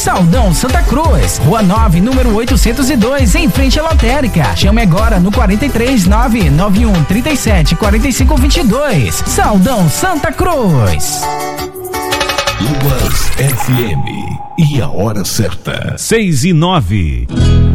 Saldão Santa Cruz, Rua 9, número 802, em frente à lotérica. Chame agora no 43 991 37 45 22. Saldão Santa Cruz. Luas FM e a hora certa. 6:09.